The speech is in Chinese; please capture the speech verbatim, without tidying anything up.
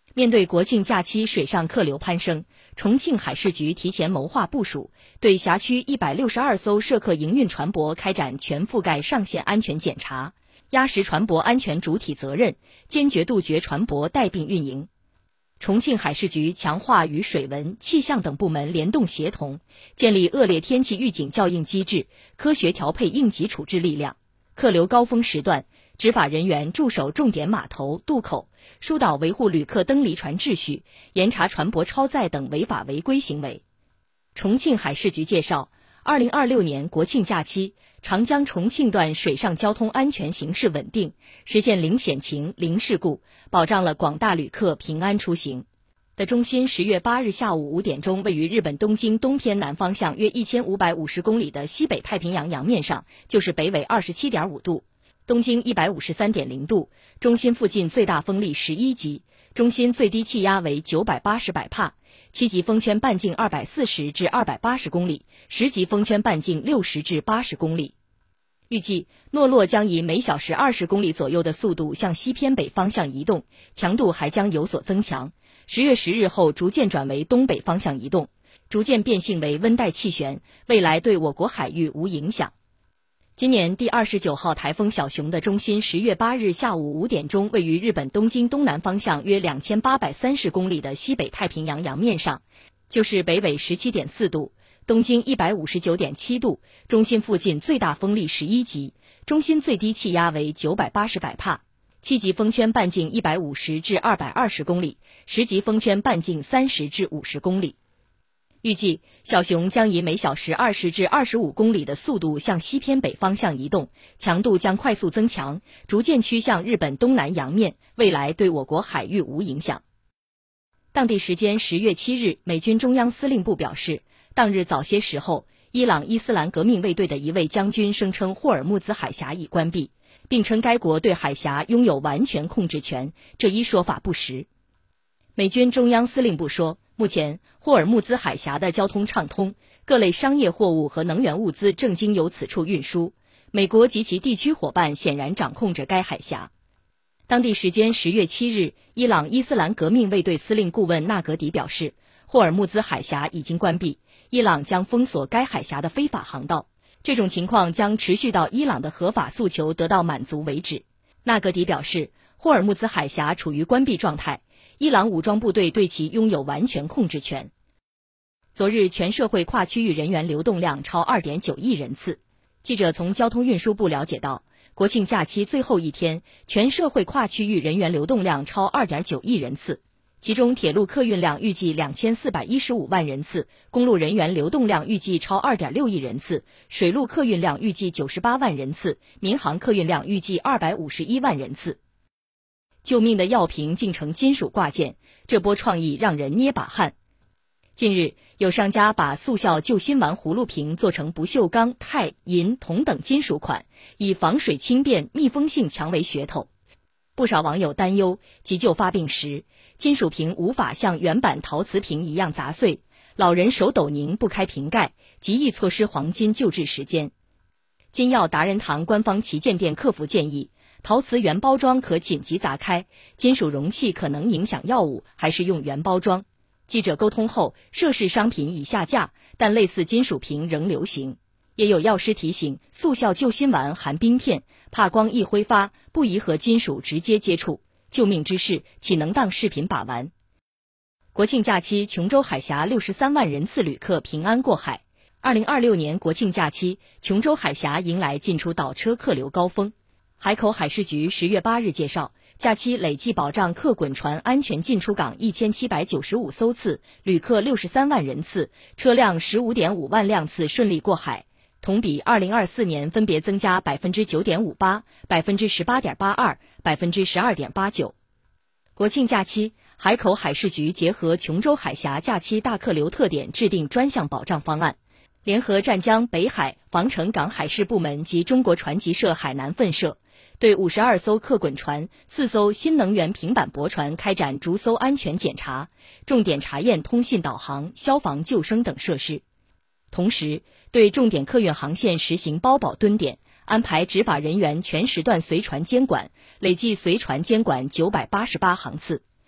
面对国庆假期水上客流攀升，重庆海事局提前谋划部署，对辖区一百六十二艘涉客营运船舶开展全覆盖上线安全检查，压实船舶安全主体责任，坚决杜绝船舶带病运营。重庆海事局强化与水文、气象等部门联动协同，建立恶劣天气预警校应机制，科学调配应急处置力量。客流高峰时段，执法人员驻守重点码头、渡口，疏导维护旅客登离船秩序，严查船舶超载等违法违规行为。重庆海事局介绍，二零二六年国庆假期，长江重庆段水上交通安全形势稳定，实现零险情、零事故，保障了广大旅客平安出行。的中心十月八日下午五点钟，位于日本东京东偏南方向约一千五百五十公里的西北太平洋洋面上，就是北纬 二十七点五度，东经 一百五十三点零度，中心附近最大风力十一级，中心最低气压为九百八十百帕，七级风圈半径二百四十至二百八十公里，十级风圈半径六十至八十公里。预计诺洛将以每小时二十公里左右的速度向西偏北方向移动，强度还将有所增强。十月十日后逐渐转为东北方向移动，逐渐变性为温带气旋，未来对我国海域无影响。今年第二十九号台风小熊的中心十月八日下午五点钟位于日本东京东南方向约两千八百三十公里的西北太平洋洋面上，就是北纬 十七点四度，东经 一百五十九点七度，中心附近最大风力十一级，中心最低气压为九百八十百帕，七级风圈半径一百五十至二百二十公里，十级风圈半径三十至五十公里。预计小熊将以每小时二十至二十五公里的速度向西偏北方向移动，强度将快速增强，逐渐趋向日本东南洋面，未来对我国海域无影响。当地时间十月七日，美军中央司令部表示，当日早些时候，伊朗伊斯兰革命卫队的一位将军声称霍尔木兹海峡已关闭，并称该国对海峡拥有完全控制权，这一说法不实。美军中央司令部说，目前霍尔木兹海峡的交通畅通，各类商业货物和能源物资正经由此处运输，美国及其地区伙伴显然掌控着该海峡。当地时间十月七日，伊朗伊斯兰革命卫队司令顾问纳格迪表示，霍尔木兹海峡已经关闭，伊朗将封锁该海峡的非法航道，这种情况将持续到伊朗的合法诉求得到满足为止。纳格迪表示，霍尔木兹海峡处于关闭状态，伊朗武装部队对其拥有完全控制权。昨日全社会跨区域人员流动量超 二点九亿人次。记者从交通运输部了解到，国庆假期最后一天，全社会跨区域人员流动量超 二点九亿人次，其中铁路客运量预计两千四百一十五万人次，公路人员流动量预计超 二点六亿人次，水路客运量预计九十八万人次，民航客运量预计二百五十一万人次。救命的药瓶竟成金属挂件，这波创意让人捏把汗。近日，有商家把速效救心丸葫芦瓶做成不锈钢、钛、银、铜等金属款，以防水轻便、密封性强为噱头。不少网友担忧，急救发病时，金属瓶无法像原版陶瓷瓶一样砸碎，老人手抖拧不开瓶盖，极易错失黄金救治时间。金药达人堂官方旗舰店客服建议，陶瓷原包装可紧急砸开，金属容器可能影响药物，还是用原包装。记者沟通后，涉事商品已下架，但类似金属瓶仍流行。也有药师提醒，速效救心丸含冰片，怕光易挥发，不宜和金属直接接触。救命之事，岂能当视频把玩？国庆假期，琼州海峡六十三万人次旅客平安过海。二零二六年国庆假期，琼州海峡迎来进出岛车客流高峰。海口海事局十月八日介绍，假期累计保障客滚船安全进出港一千七百九十五艘次，旅客六十三万人次，车辆 十五点五万辆次顺利过海，同比二零二四年分别增加 百分之九点五八、百分之十八点八二、百分之十二点八九。国庆假期，海口海事局结合琼州海峡假期大客流特点，制定专项保障方案，联合湛江、北海、防城港海事部门及中国船级社海南分社，对五十二艘客滚船、四艘新能源平板驳船开展逐艘安全检查，重点查验通信导航、消防救生等设施。同时，对重点客运航线实行包保蹲点，安排执法人员全时段随船监管，累计随船监管九百八十八航次。